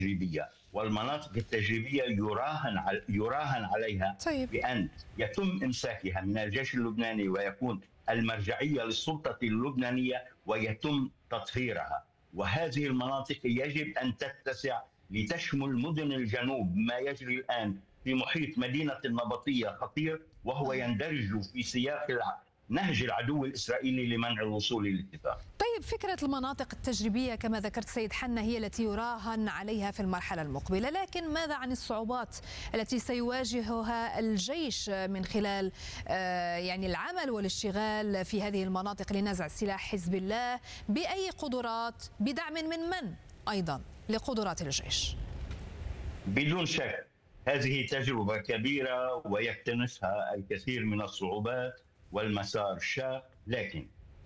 التجريبية، والمناطق التجريبية يراهن عليها طيب. بأن يتم إمساكها من الجيش اللبناني ويكون المرجعية للسلطة اللبنانية ويتم تطهيرها. وهذه المناطق يجب أن تتسع لتشمل مدن الجنوب. ما يجري الآن في محيط مدينة النبطية خطير، وهو يندرج في سياق نهج العدو الإسرائيلي لمنع الوصول للاتفاق. طيب، فكرة المناطق التجريبية كما ذكرت سيد حنا هي التي يراهن عليها في المرحلة المقبلة، لكن ماذا عن الصعوبات التي سيواجهها الجيش من خلال يعني العمل والاشتغال في هذه المناطق لنزع سلاح حزب الله؟ بأي قدرات؟ بدعم من أيضا لقدرات الجيش؟ بدون شك هذه تجربة كبيرة ويكتنفها الكثير من الصعوبات والمسار شاق، لكن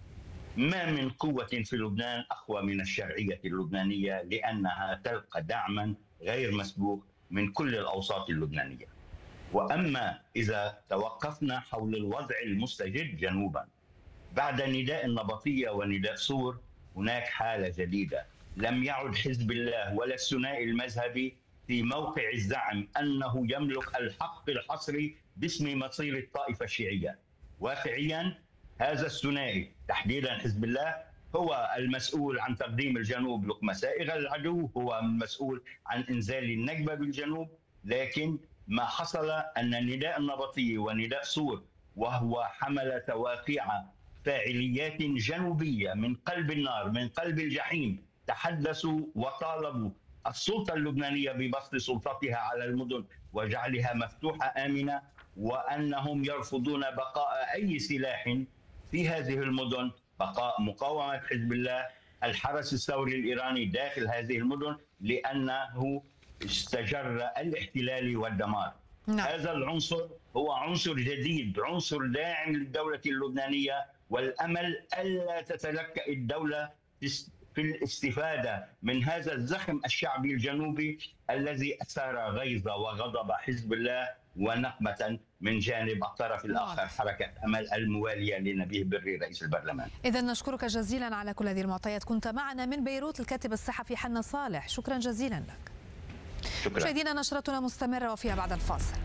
ما من قوة في لبنان أقوى من الشرعية اللبنانية، لأنها تلقى دعما غير مسبوق من كل الأوساط اللبنانية. وأما إذا توقفنا حول الوضع المستجد جنوبا بعد نداء النبطية ونداء صور، هناك حالة جديدة. لم يعد حزب الله ولا الثنائي المذهبي في موقع الزعم أنه يملك الحق الحصري باسم مصير الطائفة الشيعية. واقعيا هذا الثنائي تحديدا حزب الله هو المسؤول عن تقديم الجنوب لقمة سائغة للعدو، هو المسؤول عن إنزال النكبة بالجنوب. لكن ما حصل أن نداء النبطي ونداء صور، وهو حمل تواقيع فاعليات جنوبية من قلب النار من قلب الجحيم، تحدثوا وطالبوا السلطة اللبنانية ببسط سلطتها على المدن وجعلها مفتوحة آمنة، وأنهم يرفضون بقاء أي سلاح في هذه المدن، بقاء مقاومة حزب الله، الحرس الثوري الإيراني داخل هذه المدن، لأنه استجر الاحتلال والدمار. هذا العنصر هو عنصر جديد، عنصر داعم للدولة اللبنانية، والأمل ألا تتلكأ الدولة في الاستفادة من هذا الزخم الشعبي الجنوبي الذي أثار غيظ وغضب حزب الله ونقمة من جانب الطرف الآخر حركة أمل الموالية لنبيه بري رئيس البرلمان. إذن نشكرك جزيلا على كل هذه المعطيات. كنت معنا من بيروت الكاتب الصحفي حنا صالح، شكرا جزيلا لك. مشاهدينا، نشرتنا مستمرة وفيها بعد الفاصل.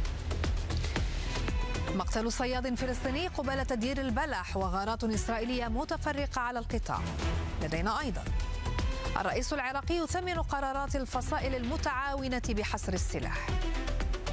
مقتل صياد فلسطيني قبالة دير البلح وغارات إسرائيلية متفرقة على القطاع. لدينا أيضا الرئيس العراقي يثمن قرارات الفصائل المتعاونة بحصر السلاح.